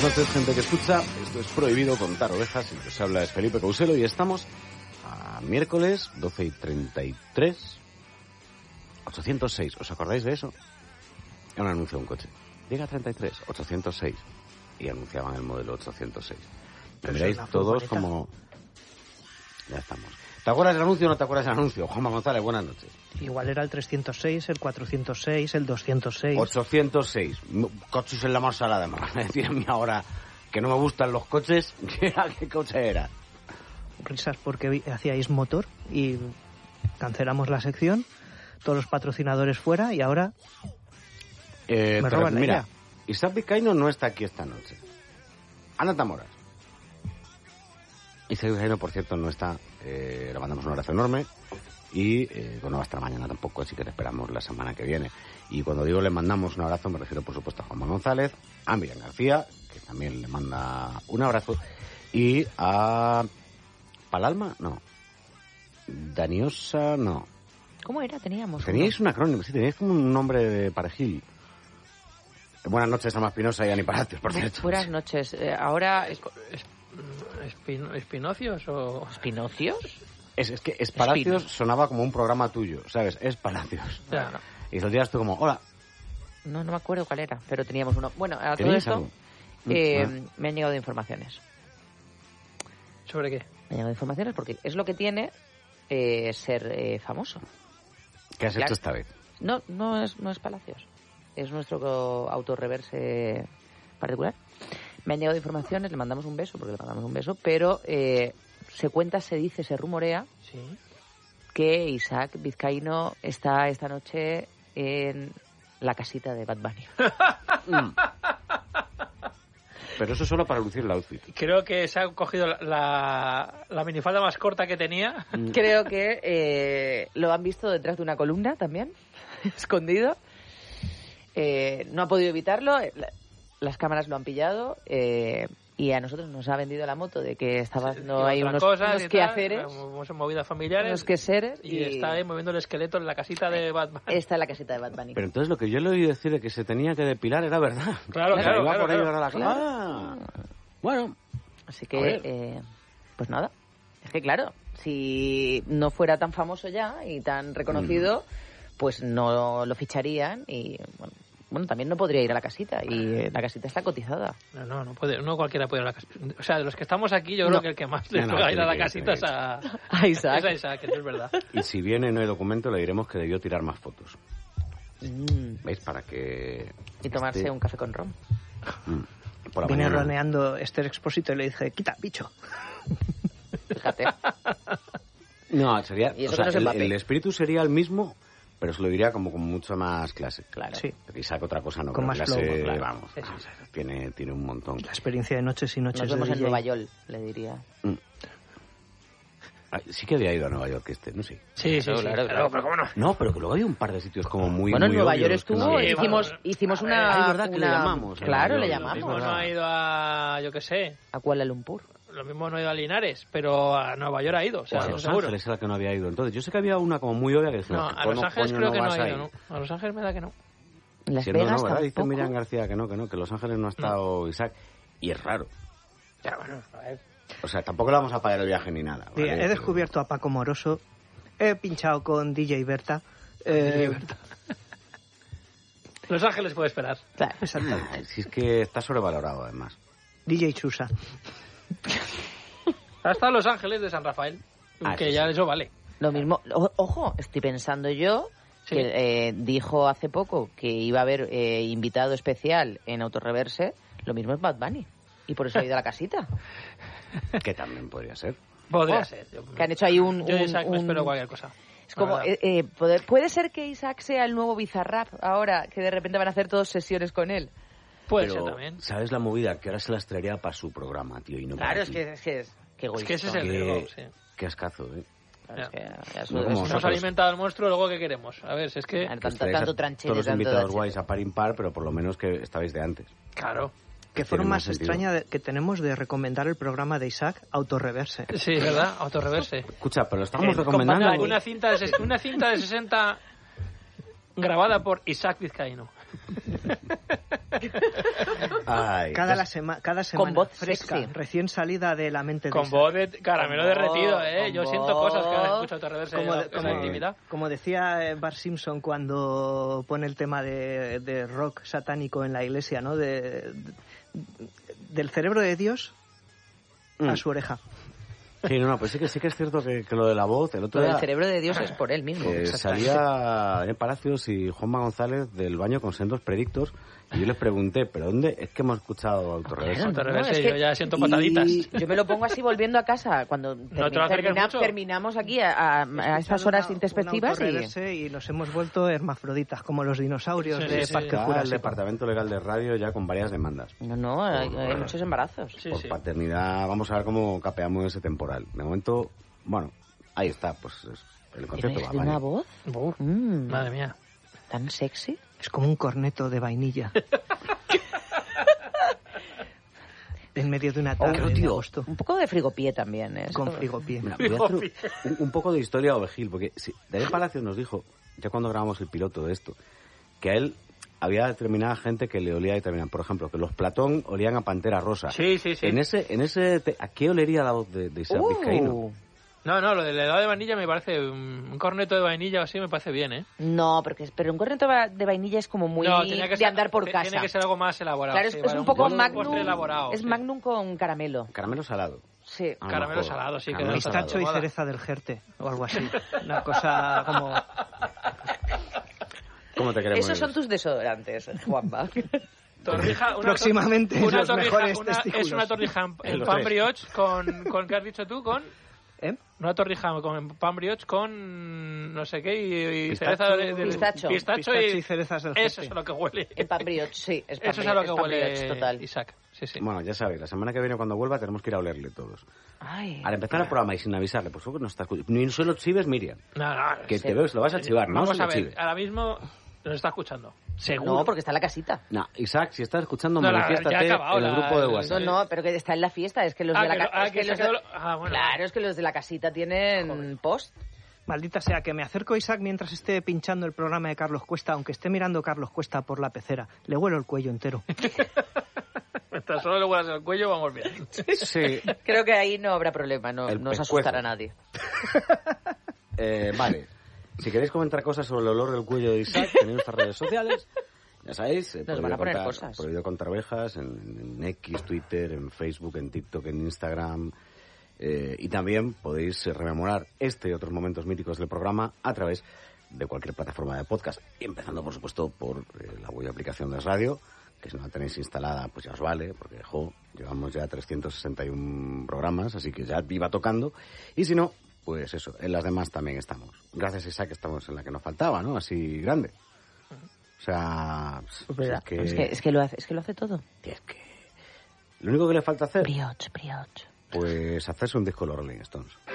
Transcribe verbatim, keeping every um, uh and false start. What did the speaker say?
buenas noches, gente que escucha. Esto es Prohibido Contar Ovejas. El que os habla es Felipe Couselo y estamos a miércoles doce y treinta y tres. ochocientos seis. ¿Os acordáis de eso? Era un anuncio de un coche. Llega a treinta y tres, ochocientos seis. Y anunciaban el modelo ochocientos seis. Me miráis todos como... Ya estamos. ¿Te acuerdas del anuncio o no te acuerdas del anuncio? Juanma González, buenas noches. Igual era el trescientos seis, el cuatrocientos seis, el doscientos seis. ochocientos seis. Coches en la más salada. Me van a decir a mí ahora que no me gustan los coches. ¿Qué coche era? Risas porque hacíais motor y cancelamos la sección. Todos los patrocinadores fuera y ahora eh, me pero, roban la mira, idea. Isaac Vizcaíno no está aquí esta noche. Ana Tamoras. Isaac Vizcaíno, por cierto, no está. Eh, le mandamos un abrazo enorme. Y, eh, bueno, hasta mañana tampoco, así que le esperamos la semana que viene. Y cuando digo le mandamos un abrazo, me refiero, por supuesto, a Juanma González, a Miriam García, que también le manda un abrazo, y a Palalma, no. Daniosa, no. ¿Cómo era? Teníamos. Teníais un acrónimo, sí, teníais como un nombre de parejil. Buenas noches a Alma Espinosa y a Ani Palacios, por cierto. Buenas noches. Eh, ahora... Es, es, espino, ¿Espinocios o...? ¿Espinocios? Es, es que Es Palacios sonaba como un programa tuyo, ¿sabes? Es Palacios. Ya, no. Y saldrías tú como, hola. No, no me acuerdo cuál era, pero teníamos uno. Bueno, a todo ¿Teníais esto algo? eh, Ah. me han llegado informaciones. ¿Sobre qué? Me han llegado informaciones porque es lo que tiene eh, ser eh, famoso. ¿Qué has Claro. hecho esta vez? No, no es, no es Palacios. Es nuestro autorreverse particular. Me han llegado informaciones, le mandamos un beso, porque le mandamos un beso, pero eh, se cuenta, se dice, se rumorea Sí. que Isaac Vizcaíno está esta noche en la casita de Bad Bunny. Mm. Pero eso solo para lucir el outfit. Creo que se ha cogido la, la, la minifalda más corta que tenía. Creo que eh, lo han visto detrás de una columna también, escondido. Eh, no ha podido evitarlo, eh, la- las cámaras lo han pillado eh, y a nosotros nos ha vendido la moto de que estaba haciendo ahí Otra unos, cosa unos y tal, quehaceres, hemos movidas familiares. unos quehaceres Y, y, está ahí moviendo el esqueleto en la casita de Batman. está en la casita de Bad Bunny. Pero entonces lo que yo le oí decir de que se tenía que depilar era verdad. Claro, Que claro, iba claro, por ahí claro. a la Claro. Ah, bueno. Así A que, ver. eh, pues nada. Es que claro, si no fuera tan famoso ya y tan reconocido, Mm. pues no lo ficharían y bueno, bueno, también no podría ir a la casita y eh, la casita está cotizada. No, no, no puede, no cualquiera puede ir a la casita. O sea, de los que estamos aquí, yo No. creo que el que más le No, no, pueda ir tiene a la que ir, casita tiene es a, A Isaac. es a Isaac, que eso es verdad. Y si viene y no hay documento, le diremos que debió tirar más fotos. Mm. ¿Veis? Para que... Y tomarse esté- un café con ron. Mm. Por la Vine mañana. roneando Esther Expósito y le dije, quita, bicho. Fíjate. No, sería... Y eso o sea, que no es el, Mbappé. el espíritu sería el mismo, pero se lo diría como con mucho más clase. Claro. Sí, Porque Isaac otra cosa no. Con pero más clase, flow, claro. vamos, Sí, sí. vamos a ver, tiene, tiene un montón. la experiencia de noches y noches Nos de vemos en D J. Nueva York, le diría. Mm. Ay, sí que había ido a Nueva York este, no sé. Sí, sí, Claro, sí. claro, Claro, pero cómo no. No, pero que luego había un par de sitios como muy Bueno, en muy Nueva obvios York que no estuvo, había. Sí, hicimos, bueno, hicimos a ver, una... ah, es verdad que le una- llamamos, Claro, Nueva le York, Lo es mismo llamamos. no ha ido a, yo qué sé, A Kuala Lumpur. lo mismo no ha ido a Linares, pero a Nueva York ha ido, o sea, O a eso Los seguro. Ángeles era que no había ido. Entonces, yo sé que había una como muy obvia que decía, No, a Los Ángeles creo que no ha ido, ¿no? A Los Ángeles me da que no. En Las Siendo Vegas no, ¿verdad? Dice tampoco. Miriam García que no, que no, que Los Ángeles no ha estado Isaac. Y es raro. Ya, bueno, a ver. O sea, tampoco le vamos a pagar el viaje ni nada. ¿vale? Mira, he descubierto a Paco Moroso, he pinchado con D J Berta. Eh, Los Ángeles puede esperar. Claro. exacto. Pero, si es que está sobrevalorado, además. D J Chusa. Hasta Los Ángeles de San Rafael, Ah, que sí, ya sí. eso vale. Lo mismo, o- ojo, estoy pensando yo Sí. que eh, dijo hace poco que iba a haber eh, invitado especial en Autorreverse, lo mismo es Bad Bunny. Y por eso ha ido a la casita. Que también podría ser. Podría Oh, ser. Yo, Que han hecho ahí un... yo de un- Isaac me un- espero cualquier cosa. Es como, la verdad. eh, eh, poder- puede ser que Isaac sea el nuevo Bizarrap ahora, que de repente van a hacer todos sesiones con él. Puede Pero, ser también. ¿sabes la movida? Que ahora se las traería para su programa, tío. Y no para Claro, es aquí. que es que es... Qué Es que ese es el Qué- riesgo, sí. Qué ascazo, ¿eh? Claro, es que ya eso- No como eso- Hemos vosotros. alimentado al monstruo, luego ¿qué queremos? A ver, si es que... Tanto, Pues traéis a tanto tranchete, todos los tanto invitados dachete. guays a par impar, pero por lo menos que estabais de antes. Claro. Qué Tiene forma más más sentido. extraña de- que tenemos de recomendar el programa de Isaac Autorreverse. Sí, ¿verdad? Autorreverse. Escucha, pero lo estamos Eh, recomendando. Una, una cinta de, ses- una cinta de sesenta grabada por Isaac Vizcaíno. Ay, Cada, ya- la sema- cada semana Con voz fresca, sexy. recién salida de la mente de Con Isaac. voz de caramelo Con derretido, voz, ¿eh? con Yo siento voz. cosas cada vez que escucho Autorreverse Como, de- en la como- intimidad. como decía eh, Bart Simpson cuando pone el tema de, de rock satánico en la iglesia, ¿no? De, de- del cerebro de Dios a Mm. su oreja. Sí, no, no, pues sí que sí que es cierto que, que lo de la voz, el otro Lo del día cerebro de Dios es por él mismo. eh, salía en Palacios y Juanma González del baño con sendos predictos y yo les pregunté, ¿pero dónde? Es que hemos escuchado Autorreverse. Claro, Autorreverse, no, es yo que- ya siento y- pataditas. Yo me lo pongo así volviendo a casa cuando te termi- lo acerques termina- mucho. terminamos aquí a, a- a estas Escuchando horas una- intempestivas un y... autorreverse y nos hemos vuelto hermafroditas, como los dinosaurios Sí, de sí, sí. Parque Está el Jurásico. Departamento Legal de Radio ya con varias demandas. No, no, hay, hay muchos embarazos. Sí, por sí. paternidad, vamos a ver cómo capeamos ese temporal. De momento, bueno, ahí está, pues es- el concepto ¿Tienes va de una vale. voz? Uf, Mm, madre mía. ¿Tan sexy? Es como un corneto de vainilla. En medio de una tarde Pero, de tío, agosto, Un poco de frigopié también, ¿eh? con Esto- frigopié. Mira, voy a hacer un, un poco de historia ovejil, porque si, David Palacios nos dijo, ya cuando grabamos el piloto de esto, que a él había determinada gente que le olía determinada. Por ejemplo, que los Platón olían a Pantera Rosa. Sí, sí, sí. En ese, en ese te- ¿a qué olería la voz de, de Isaac Uh, Vizcaíno? No, no, lo del helado de vainilla me parece... Un, un corneto de vainilla o así me parece bien, ¿eh? No, porque pero un corneto va- de vainilla es como muy no, tenía que de ser, andar por te- casa. Tiene que ser algo más elaborado. Claro, es, sí, es vale, un poco postre magnum. elaborado, Es sí. magnum con caramelo. Caramelo salado. Sí. A lo Caramelo mejor. salado, sí, que Caramelo no está salado. Pistacho y moda. cereza del Jerte, o algo así. Una cosa como... ¿Cómo te queremos? Esos son tus desodorantes, Juanma. Torrija, una Próximamente tor- una los torrija- mejores una- testículos. Es una torrija en, en Los pan tres. brioche con, con... ¿Qué has dicho tú? Con... ¿Eh? Una torrija con pan brioche con no sé qué y, y Pistacho. cereza de, de- Pistacho. pistacho, Pistacho y, y cerezas del eso Jerte. es a lo que huele. En pan brioche, sí. Es pan Eso es a lo brioche, que es pan huele brioche, total. Isaac. Sí, sí. Bueno, ya sabéis, la semana que viene cuando vuelva tenemos que ir a olerle todos. Ay, Al empezar el programa y sin avisarle, por supuesto que no está escuchando. Ni solo chives, Miriam. No, no, Que Sí. te veo, lo vas a chivar, ¿no? Vamos se a lo ver, chives. ahora mismo nos está escuchando. Seguro. no, porque está en la casita. No, Isaac, si estás escuchando, No, la- manifiéstate ya ha acabado en el la- grupo de el- No, WhatsApp. no, pero que está en la fiesta. Es que los Ah, de la que lo- casa. ah, que se ha quedado- ah, bueno. Claro, es que los de la casita tienen post. Maldita sea, que me acerco a Isaac mientras esté pinchando el programa de Carlos Cuesta, aunque esté mirando Carlos Cuesta por la pecera. Le huelo el cuello entero. Mientras solo le huelas el cuello, vamos bien. Sí. Creo que ahí no habrá problema, no, El no os pescuezo. asustará a nadie. Eh, vale. Si queréis comentar cosas sobre el olor del cuello de Isaac, tenéis nuestras redes sociales. Ya sabéis, eh, Nos van prohibido a poner contar- cosas. prohibido contar ovejas en, en X, Twitter, en Facebook, en TikTok, en Instagram. Eh, y también podéis eh, rememorar este y otros momentos míticos del programa a través de cualquier plataforma de podcast. Y empezando, por supuesto, por eh, la buena aplicación de radio, que si no la tenéis instalada, pues ya os vale, porque, jo, llevamos ya trescientos sesenta y uno programas, así que ya iba tocando. Y si no, pues eso, en las demás también estamos. Gracias a Isaac estamos en la que nos faltaba, ¿no? Así grande. O sea, Es, verdad. es que, es, que, es, que lo hace, es que lo hace todo. es que lo único que le falta hacer, Brioche, brioche. pues hacerse un disco de los Rolling Stones.